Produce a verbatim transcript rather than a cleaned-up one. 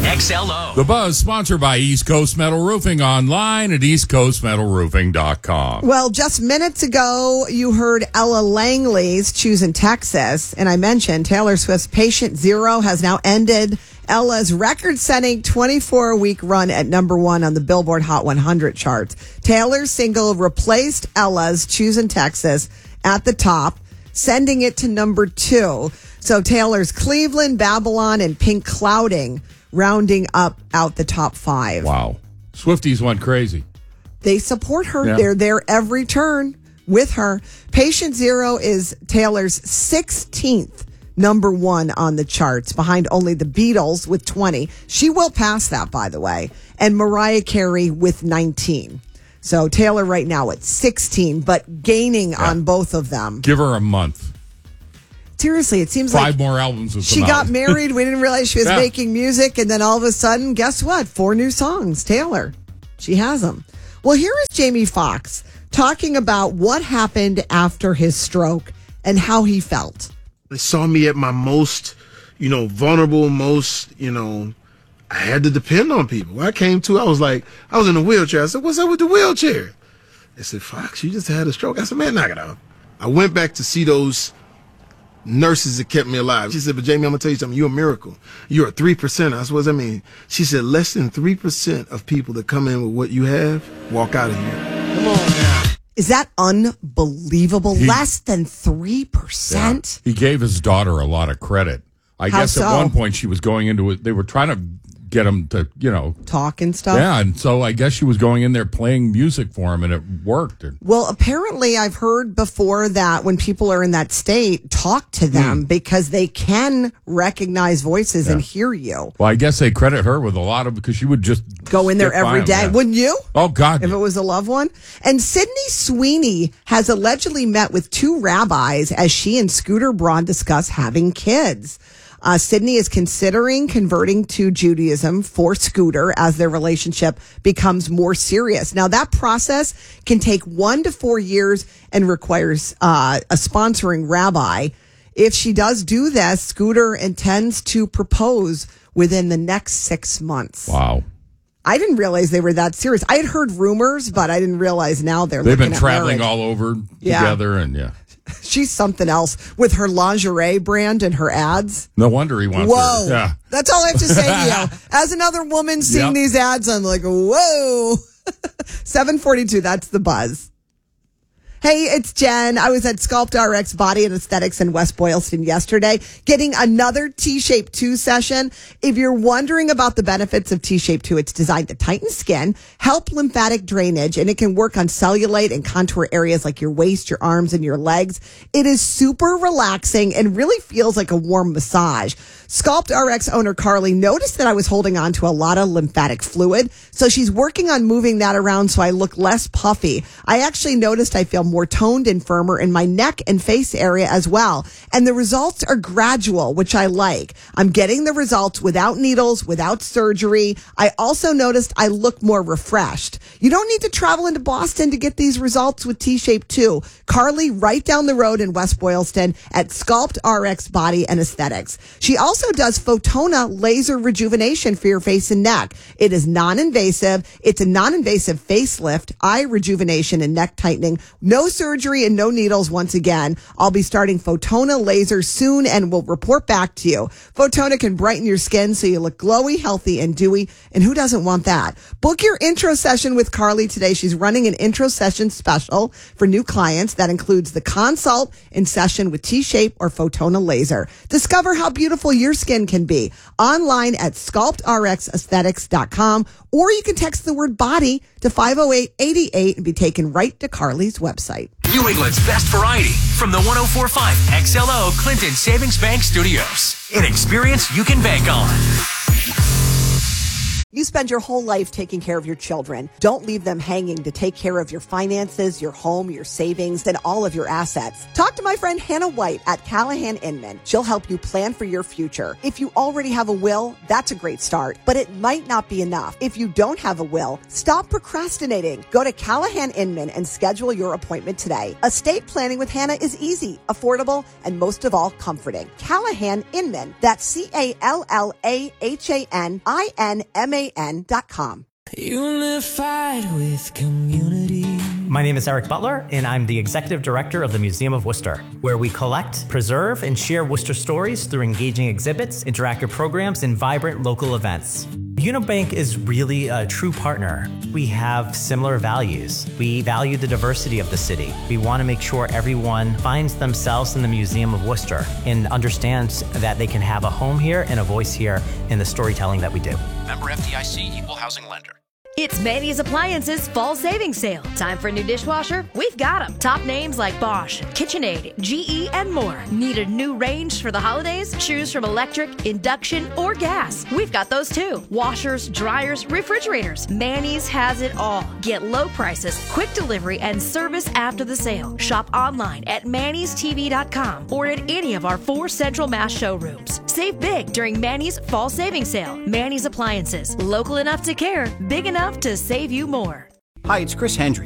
X L O. The Buzz, sponsored by East Coast Metal Roofing, online at east coast metal roofing dot com. Well, just minutes ago, you heard Ella Langley's Choosing Texas, and I mentioned Taylor Swift's Patient Zero has now ended Ella's record-setting twenty-four week run at number one on the Billboard Hot one hundred charts. Taylor's single replaced Ella's Choosing Texas at the top, sending it to number two. So Taylor's Cleveland, Babylon, and Pink Clouding rounding up out the top five. Wow. Swifties went crazy. They support her. Yeah. They're there every turn with her. Patient Zero is Taylor's sixteenth number one on the charts, behind only the Beatles with twenty. She will pass that, by the way, and Mariah Carey with nineteen. So Taylor right now at sixteen, but gaining yeah. on both of them. Give her a month. Seriously, it seems Five like more albums. With she got married. We didn't realize she was yeah. making music. And then all of a sudden, guess what? Four new songs. Taylor. She has them. Well, here is Jamie Foxx talking about what happened after his stroke and how he felt. They saw me at my most, you know, vulnerable, most, you know, I had to depend on people. When I came to, I was like, I was in a wheelchair. I said, what's up with the wheelchair? They said, Fox, you just had a stroke. I said, man, knock it off. I went back to see those nurses that kept me alive. She said, but Jamie, I'm going to tell you something. You're a miracle. You're a three percent. I said, what does that mean? She said, less than three percent of people that come in with what you have walk out of here. Come on now. Is that unbelievable? He, less than three percent? Yeah. He gave his daughter a lot of credit. I How guess so? at one point she was going into it. They were trying to get him to, you know, talk and stuff. Yeah, and so I guess she was going in there playing music for him, and it worked. Well, apparently I've heard before that when people are in that state, talk to them mm. because they can recognize voices yeah. and hear you. Well, I guess they credit her with a lot of, because she would just go in there every day. Yeah. Wouldn't you? Oh, God. If it was a loved one. And Sydney Sweeney has allegedly met with two rabbis as she and Scooter Braun discuss having kids. Uh, Sydney is considering converting to Judaism for Scooter as their relationship becomes more serious. Now, that process can take one to four years and requires uh, a sponsoring rabbi. If she does do this, Scooter intends to propose within the next six months. Wow. I didn't realize they were that serious. I had heard rumors, but I didn't realize now they're They've looking been at traveling marriage. all over yeah. together, and yeah. She's something else with her lingerie brand and her ads. No wonder he wants whoa. her. Yeah. That's all I have to say to you. As another woman seeing yep. these ads, I'm like, whoa. seven forty-two, that's the buzz. Hey, it's Jen. I was at Sculpt R X Body and Aesthetics in West Boylston yesterday, getting another T-Shape two session. If you're wondering about the benefits of T-Shape two, it's designed to tighten skin, help lymphatic drainage, and it can work on cellulite and contour areas like your waist, your arms, and your legs. It is super relaxing and really feels like a warm massage. Sculpt R X owner Carly noticed that I was holding on to a lot of lymphatic fluid, so she's working on moving that around so I look less puffy. I actually noticed I feel more toned and firmer in my neck and face area as well. And the results are gradual, which I like. I'm getting the results without needles, without surgery. I also noticed I look more refreshed. You don't need to travel into Boston to get these results with T-Shape two. Carly, right down the road in West Boylston at Sculpt R X Body and Aesthetics. She also does Photona laser rejuvenation for your face and neck. It is non-invasive. It's a non-invasive facelift, eye rejuvenation, and neck tightening. No surgery and no needles once again. I'll be starting Photona laser soon and will report back to you. Photona can brighten your skin so you look glowy, healthy, and dewy. And who doesn't want that? Book your intro session with Carly today. She's running an intro session special for new clients that includes the consult in session with T-Shape or Photona laser. Discover how beautiful your skin can be online at sculpt r x aesthetics dot com, or you can text the word body to five oh eight, eight eight and be taken right to Carly's website. New England's best variety from the one oh four point five X L O Clinton Savings Bank Studios. An experience you can bank on. You spend spend your whole life taking care of your children. Don't leave them hanging to take care of your finances, your home, your savings, and all of your assets. Talk to my friend Hannah White at Callahan Inman. She'll help you plan for your future. If you already have a will, that's a great start, but it might not be enough. If you don't have a will, stop procrastinating. Go to Callahan Inman and schedule your appointment today. Estate planning with Hannah is easy, affordable, and most of all, comforting. Callahan Inman. That's C A L L A H A N I N M A N dot com. Unified with community. My name is Eric Butler, and I'm the Executive Director of the Museum of Worcester, where we collect, preserve, and share Worcester stories through engaging exhibits, interactive programs, and vibrant local events. Unibank is really a true partner. We have similar values. We value the diversity of the city. We want to make sure everyone finds themselves in the Museum of Worcester and understands that they can have a home here and a voice here in the storytelling that we do. Member F D I C, Equal Housing Lender. It's Manny's Appliances Fall Savings Sale. Time for a new dishwasher? We've got them. Top names like Bosch, KitchenAid, G E, and more. Need a new range for the holidays? Choose from electric, induction, or gas. We've got those too. Washers, dryers, refrigerators. Manny's has it all. Get low prices, quick delivery, and service after the sale. Shop online at mannys t v dot com or at any of our four Central Mass showrooms. Save big during Manny's Fall Savings Sale. Manny's Appliances. Local enough to care, big enough to save you more. Hi, it's Chris Hendry.